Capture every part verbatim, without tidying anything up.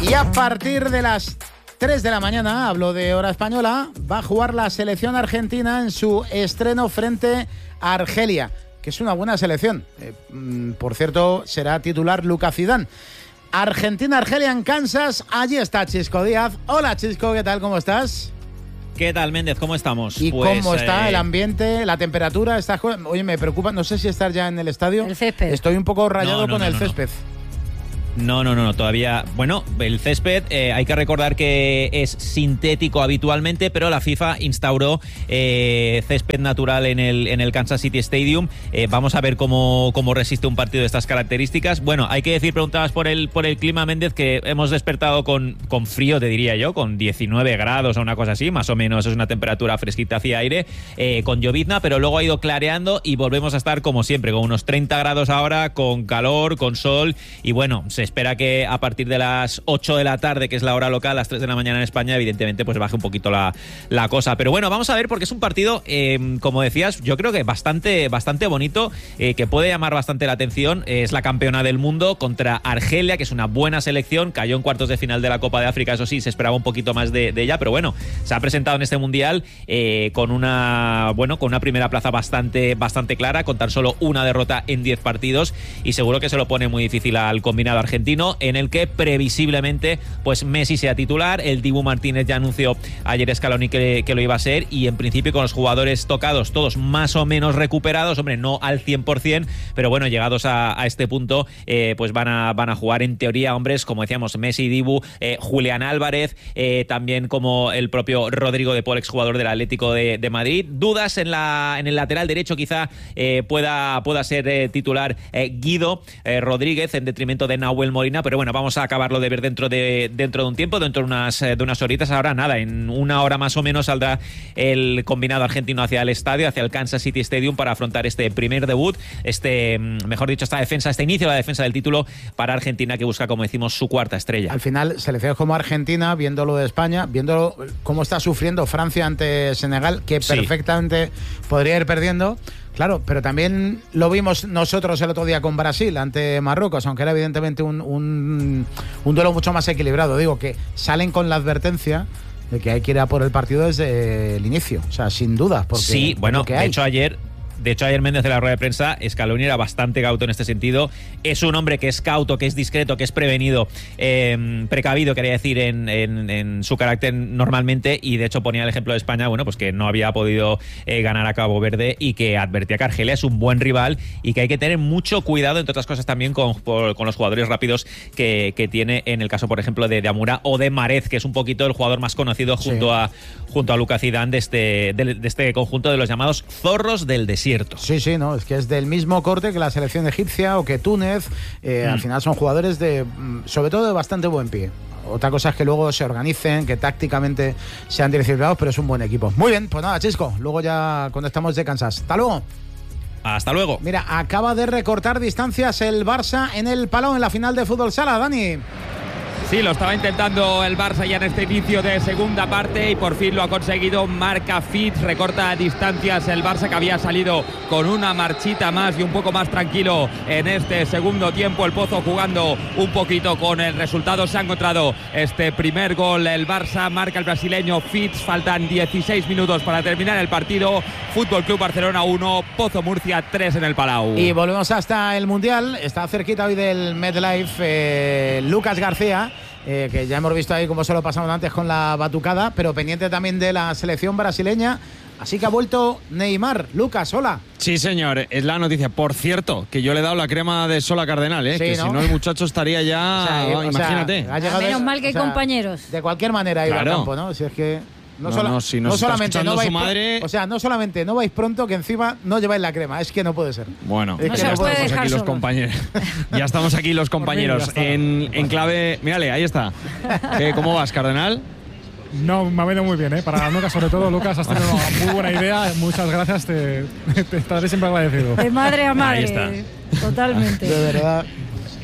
Y a partir de las tres de la mañana, hablo de hora española, va a jugar la selección argentina en su estreno frente a Argelia, que es una buena selección. Eh, por cierto, será titular Lucas Zidane. Argentina-Argelia en Kansas, allí está Chisco Díaz. Hola Chisco, ¿qué tal? ¿Cómo estás? ¿Qué tal, Méndez? ¿Cómo estamos? ¿Y pues, cómo está eh... el ambiente, la temperatura? ¿Estás... Oye, me preocupa, no sé si estar ya en el estadio. El césped. Estoy un poco rayado no, no, con no, el no, césped. No. No, no, no, no, todavía... Bueno, el césped, eh, hay que recordar que es sintético habitualmente, pero la FIFA instauró eh, césped natural en el, en el Kansas City Stadium. Eh, vamos a ver cómo, cómo resiste un partido de estas características. Bueno, hay que decir, preguntabas por el, por el clima, Méndez, que hemos despertado con, con frío, te diría yo, con diecinueve grados o una cosa así, más o menos es una temperatura fresquita hacia aire, eh, con llovizna, pero luego ha ido clareando y volvemos a estar como siempre, con unos treinta grados ahora, con calor, con sol, y bueno, se espera que a partir de las ocho de la tarde, que es la hora local, las tres de la mañana en España, evidentemente pues baje un poquito la, la cosa. Pero bueno, vamos a ver, porque es un partido, eh, como decías, yo creo que bastante, bastante bonito, eh, que puede llamar bastante la atención. Es la campeona del mundo contra Argelia, que es una buena selección, cayó en cuartos de final de la Copa de África, eso sí, se esperaba un poquito más de, de ella, pero bueno, se ha presentado en este Mundial eh, con una bueno con una primera plaza bastante, bastante clara, con tan solo una derrota en diez partidos, y seguro que se lo pone muy difícil al combinado argentino, en el que previsiblemente pues Messi sea titular. El Dibu Martínez ya anunció ayer Scaloni que, que lo iba a ser, y en principio con los jugadores tocados todos más o menos recuperados, hombre, no al cien por ciento, pero bueno, llegados a, a este punto eh, pues van a, van a jugar en teoría hombres, como decíamos, Messi, Dibu, eh, Julián Álvarez, eh, también como el propio Rodrigo de Paul, exjugador del Atlético de, de Madrid. Dudas en, la, en el lateral derecho, quizá eh, pueda, pueda ser eh, titular eh, Guido eh, Rodríguez en detrimento de Nahuel Molina, pero bueno, vamos a acabarlo de ver dentro de dentro de un tiempo, dentro de unas, de unas horitas. Ahora nada, en una hora más o menos saldrá el combinado argentino hacia el estadio, hacia el Kansas City Stadium, para afrontar este primer debut, este, mejor dicho, esta defensa, este inicio de la defensa del título para Argentina, que busca, como decimos, su cuarta estrella. Al final, selecciones como Argentina, viendo lo de España, viendo cómo está sufriendo Francia ante Senegal, que sí, perfectamente podría ir perdiendo. Claro, pero también lo vimos nosotros el otro día con Brasil ante Marruecos, aunque era evidentemente un, un, un duelo mucho más equilibrado. Digo que salen con la advertencia de que hay que ir a por el partido desde el inicio, o sea, sin duda. Porque, sí, bueno, porque de hay. hecho ayer... De hecho, ayer Méndez, en la rueda de prensa, Scaloni era bastante cauto en este sentido. Es un hombre que es cauto, que es discreto, que es prevenido, eh, precavido, quería decir, en, en, en su carácter normalmente, y de hecho ponía el ejemplo de España, bueno, pues que no había podido eh, ganar a Cabo Verde, y que advertía que Argelia es un buen rival y que hay que tener mucho cuidado, entre otras cosas, también con, por, con los jugadores rápidos que, que tiene, en el caso, por ejemplo, de, de Amura o de Marez, que es un poquito el jugador más conocido junto, sí, a, junto a Lucas Zidane de este, de, de este conjunto de los llamados zorros del desierto. Sí, sí, no, es que es del mismo corte que la selección egipcia o que Túnez. Eh, mm. Al final son jugadores de, sobre todo, de bastante buen pie. Otra cosa es que luego se organicen, que tácticamente sean disciplinados, pero es un buen equipo. Muy bien, pues nada, Chisco, luego ya conectamos de Kansas. Hasta luego. Hasta luego. Mira, acaba de recortar distancias el Barça en el Palau en la final de Fútbol Sala, Dani. Sí, lo estaba intentando el Barça ya en este inicio de segunda parte, y por fin lo ha conseguido. Marca Fitz, recorta distancias el Barça, que había salido con una marchita más y un poco más tranquilo en este segundo tiempo. El Pozo jugando un poquito con el resultado. Se ha encontrado este primer gol el Barça, marca el brasileño Fitz. Faltan dieciséis minutos para terminar el partido. Fútbol Club Barcelona uno, Pozo Murcia tres en el Palau. Y volvemos hasta el Mundial. Está cerquita hoy del MetLife eh, Lucas García. Eh, que ya hemos visto ahí cómo se lo pasamos antes con la batucada, pero pendiente también de la selección brasileña. Así que ha vuelto Neymar. Lucas, hola. Sí, señor, es la noticia. Por cierto, que yo le he dado la crema de sol a Cardenal, ¿eh? Sí, que ¿no? Si no el muchacho estaría ya... O sea, eh, imagínate. O sea, menos mal que hay, o sea, compañeros. De cualquier manera ir claro. al campo, ¿no? Si es que... No, no, sola, no, si no solamente no vais, madre... o sea, no solamente no vais pronto, que encima no lleváis la crema, es que no puede ser. Bueno, es no que ya no estamos aquí los solo. compañeros. Ya estamos aquí los compañeros en, en clave. Mírale, ahí está. ¿Qué, ¿Cómo vas, Cardenal? No, me ha venido muy bien, ¿eh? Para Lucas, sobre todo, Lucas, has tenido una muy buena idea. Muchas gracias, te, te estaré siempre agradecido. De madre a madre. Ahí está. Totalmente. De verdad.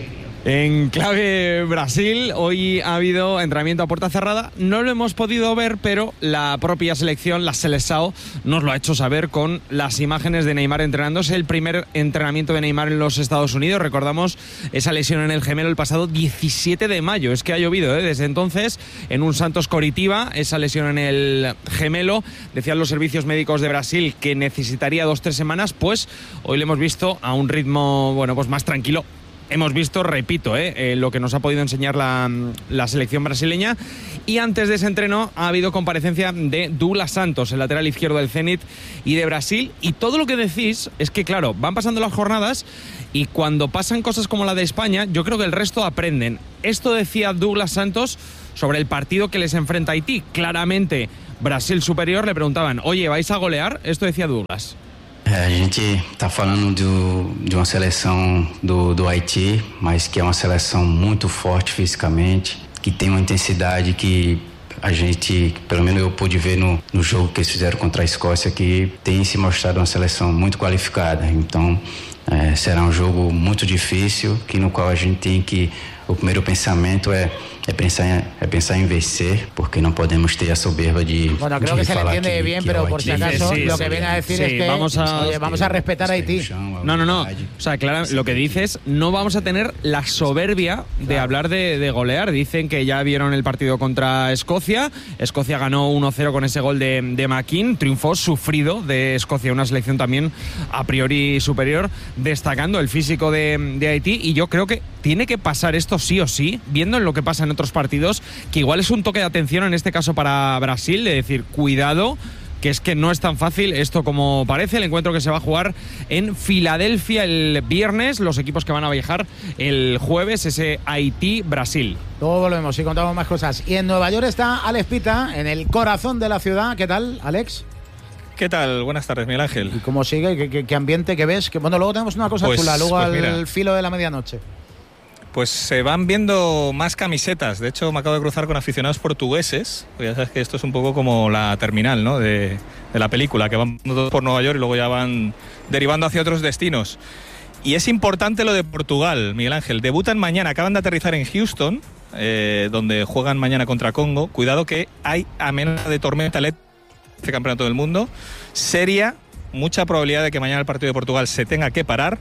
En clave Brasil, hoy ha habido entrenamiento a puerta cerrada. No lo hemos podido ver, pero la propia selección, la Seleção, nos lo ha hecho saber con las imágenes de Neymar entrenando. Es el primer entrenamiento de Neymar en los Estados Unidos. Recordamos esa lesión en el gemelo el pasado diecisiete de mayo. Es que ha llovido, ¿eh? Desde entonces, en un Santos Coritiba, esa lesión en el gemelo. Decían los servicios médicos de Brasil que necesitaría dos, tres semanas. Pues hoy le hemos visto a un ritmo, bueno, pues más tranquilo. Hemos visto, repito, eh, eh, lo que nos ha podido enseñar la, la selección brasileña. Y antes de ese entreno ha habido comparecencia de Douglas Santos, el lateral izquierdo del Zenit y de Brasil. Y todo lo que decís es que, claro, van pasando las jornadas y cuando pasan cosas como la de España, yo creo que el resto aprenden. Esto decía Douglas Santos sobre el partido que les enfrenta Haití. Claramente, Brasil superior. Le preguntaban, oye, ¿vais a golear? Esto decía Douglas. A gente está falando do, de uma seleção do, do Haiti, mas que é uma seleção muito forte fisicamente, que tem uma intensidade que a gente, pelo menos eu pude ver no, no jogo que eles fizeram contra a Escócia, que tem se mostrado uma seleção muito qualificada. Então, é, será um jogo muito difícil, que no qual a gente tem que, o primeiro pensamento é Es pensar, es pensar en vencer, porque no podemos tener soberba de. Bueno, creo de que se le entiende que, bien, que pero por si acaso sí, sí, lo sí, que viene a decir sí, es que vamos a, oye, vamos a respetar a Haití. No, no, no. O sea, claro, lo que dices, no vamos a tener la soberbia de claro. hablar de, de golear. Dicen que ya vieron el partido contra Escocia. Escocia ganó uno cero con ese gol de, de McKean. Triunfó sufrido de Escocia, una selección también a priori superior, destacando el físico de, de Haití. Y yo creo que tiene que pasar esto sí o sí, viendo en lo que pasa en otros partidos, que igual es un toque de atención en este caso para Brasil, de decir, cuidado, que es que no es tan fácil esto como parece. El encuentro que se va a jugar en Filadelfia el viernes, los equipos que van a viajar el jueves, ese Haití-Brasil. Luego volvemos y contamos más cosas. Y en Nueva York está Alex Pita, en el corazón de la ciudad. ¿Qué tal, Alex? ¿Qué tal? Buenas tardes, Miguel Ángel. ¿Y cómo sigue? ¿Qué, qué, qué ambiente que ves? Que, bueno, luego tenemos una cosa pues, chula, luego pues al mira. filo de la medianoche. Pues se van viendo más camisetas. De hecho, me acabo de cruzar con aficionados portugueses. Pues ya sabes que esto es un poco como la terminal, ¿no? de, de la película, que van todos por Nueva York y luego ya van derivando hacia otros destinos. Y es importante lo de Portugal, Miguel Ángel. Debutan mañana, acaban de aterrizar en Houston, eh, donde juegan mañana contra Congo. Cuidado que hay amenaza de tormenta eléctrica en este campeonato del mundo. Seria, mucha probabilidad de que mañana el partido de Portugal se tenga que parar.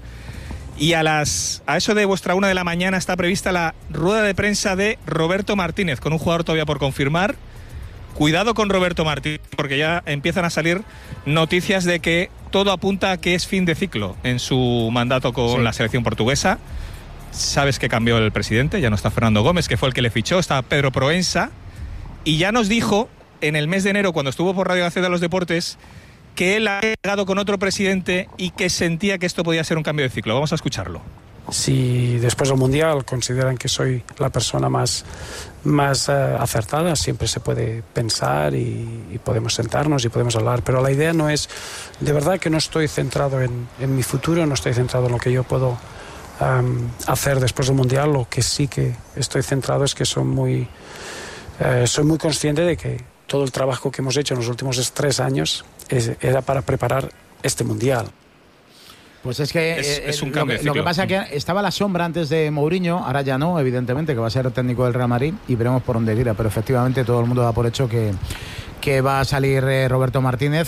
Y a las a eso de vuestra una de la mañana está prevista la rueda de prensa de Roberto Martínez, con un jugador todavía por confirmar. Cuidado con Roberto Martínez, porque ya empiezan a salir noticias de que todo apunta a que es fin de ciclo en su mandato con sí. la selección portuguesa. Sabes que cambió el presidente, ya no está Fernando Gómez, que fue el que le fichó, está Pedro Proensa. Y ya nos dijo en el mes de enero, cuando estuvo por Radio Nacional de los Deportes, que él ha llegado con otro presidente y que sentía que esto podía ser un cambio de ciclo. Vamos a escucharlo. Si después del Mundial consideran que soy la persona más, más uh, acertada, siempre se puede pensar y, y podemos sentarnos y podemos hablar. Pero la idea no es, de verdad que no estoy centrado en, en mi futuro, no estoy centrado en lo que yo puedo um, hacer después del Mundial. Lo que sí que estoy centrado es que soy muy, uh, soy muy consciente de que todo el trabajo que hemos hecho en los últimos tres años es, era para preparar este Mundial. Pues es que es, eh, es un lo, cambio que, lo que pasa es que estaba la sombra antes de Mourinho, ahora ya no, evidentemente, que va a ser técnico del Real Madrid y veremos por dónde tira, pero efectivamente todo el mundo da por hecho que, que va a salir eh, Roberto Martínez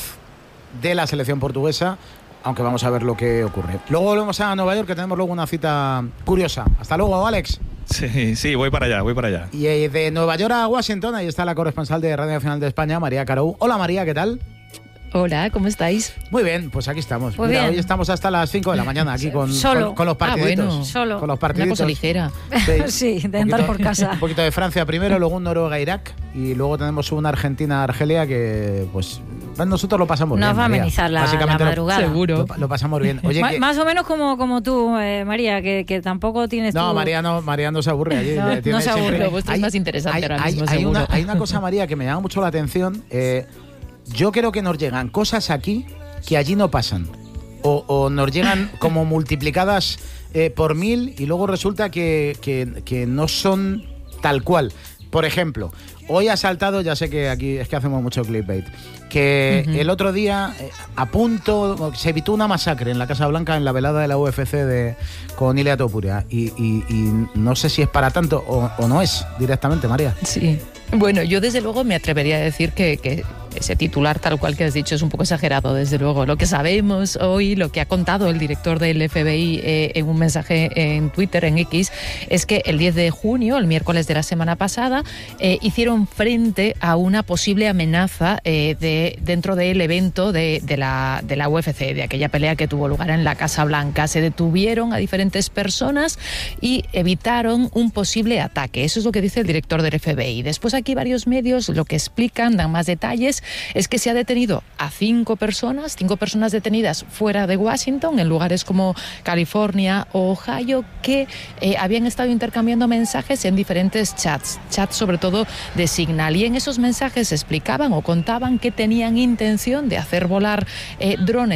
de la selección portuguesa, aunque vamos a ver lo que ocurre. Luego volvemos a Nueva York, que tenemos luego una cita curiosa. Hasta luego, Alex. Sí, sí, voy para allá, voy para allá. Y de Nueva York a Washington, ahí está la corresponsal de Radio Nacional de España, María Carou. Hola, María, ¿qué tal? Hola, ¿cómo estáis? Muy bien, pues aquí estamos. Muy Mira, bien. hoy estamos hasta las cinco de la mañana aquí con, Solo. con, con los partiditos. Ah, bueno. Solo. Con los partiditos. Una cosa ligera. Sí, de andar por casa. Un poquito de Francia primero, luego un Noruega-Irak y luego tenemos una Argentina-Argelia que, pues, nosotros lo pasamos Nos bien. va a María. amenizar la, Básicamente la lo- madrugada. Seguro. Lo, lo pasamos bien. Oye, Ma- que- Más o menos como, como tú, eh, María, que, que tampoco tienes no, tu- María no, María no se aburre allí. No, eh, tiene no se siempre- aburre. Lo vuestro es más interesante hay, ahora hay- mismo, hay seguro. una, hay una cosa, María, que me llama mucho la atención. Eh, yo creo que nos llegan cosas aquí que allí no pasan. O, o nos llegan como multiplicadas eh, por mil y luego resulta que, que, que no son tal cual. Por ejemplo, hoy ha saltado, ya sé que aquí es que hacemos mucho clickbait, que uh-huh. el otro día eh, a punto se evitó una masacre en la Casa Blanca en la velada de la U F C de, con Ilia Topuria y, y, y no sé si es para tanto o, o no es directamente, María. Sí. Bueno, yo desde luego me atrevería a decir que, que ese titular tal cual que has dicho es un poco exagerado, desde luego. Lo que sabemos hoy, lo que ha contado el director del F B I eh, en un mensaje en Twitter, en X, es que el diez de junio, el miércoles de la semana pasada, eh, hicieron frente a una posible amenaza eh, de, dentro del evento de, de, la, de la U F C, de aquella pelea que tuvo lugar en la Casa Blanca. Se detuvieron a diferentes personas y evitaron un posible ataque. Eso es lo que dice el director del F B I. Después aquí varios medios lo que explican, dan más detalles, es que se ha detenido a cinco personas, cinco personas detenidas fuera de Washington, en lugares como California o Ohio, que eh, habían estado intercambiando mensajes en diferentes chats, chats sobre todo de Signal. Y en esos mensajes explicaban o contaban que tenían intención de hacer volar eh, drones